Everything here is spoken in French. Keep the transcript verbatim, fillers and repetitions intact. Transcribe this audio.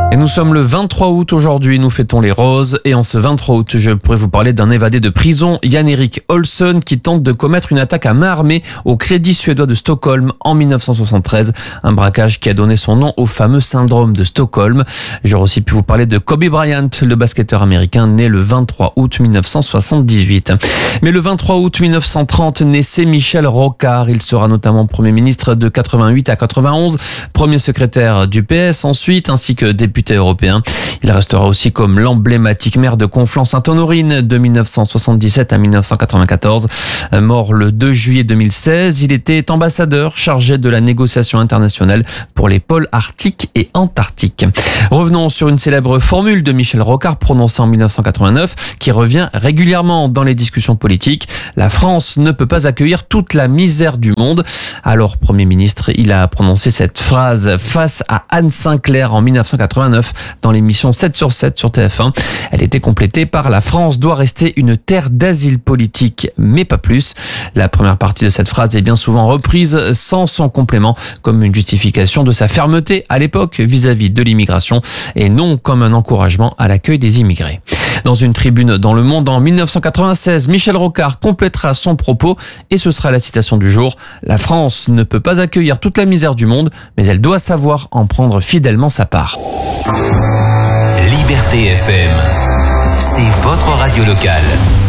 Et nous sommes le vingt-trois août aujourd'hui, nous fêtons les roses et en ce vingt-trois août, je pourrais vous parler d'un évadé de prison, Jan-Erik Olsson, qui tente de commettre une attaque à main armée au Crédit suédois de Stockholm en dix-neuf cent soixante-treize, un braquage qui a donné son nom au fameux syndrome de Stockholm. J'aurais aussi pu vous parler de Kobe Bryant, le basketteur américain né le vingt-trois août mille neuf cent soixante-dix-huit. Mais le vingt-trois août mille neuf cent trente naissait Michel Rocard. Il sera notamment Premier ministre de quatre-vingt-huit à quatre-vingt-onze, premier secrétaire du P S ensuite, ainsi que député européen. Il restera aussi comme l'emblématique maire de Conflans-Sainte-Honorine de mille neuf cent soixante-dix-sept à mille neuf cent quatre-vingt-quatorze. Mort le deux juillet deux mille seize, il était ambassadeur chargé de la négociation internationale pour les pôles arctiques et antarctiques. Revenons sur une célèbre formule de Michel Rocard prononcée en mille neuf cent quatre-vingt-neuf qui revient régulièrement dans les discussions politiques. La France ne peut pas accueillir toute la misère du monde. Alors Premier ministre, il a prononcé cette phrase face à Anne Sinclair en mille neuf cent quatre-vingt-neuf dans l'émission sept sur sept sur T F un. Elle était complétée par la France doit rester une terre d'asile politique, mais pas plus. La première partie de cette phrase est bien souvent reprise sans son complément comme une justification de sa fermeté à l'époque vis-à-vis de l'immigration et non comme un encouragement à l'accueil des immigrés. Dans une tribune dans Le Monde en mille neuf cent quatre-vingt-seize, Michel Rocard complétera son propos et ce sera la citation du jour. La France ne peut pas accueillir toute la misère du monde, mais elle doit savoir en prendre fidèlement sa part. Liberté F M, c'est votre radio locale.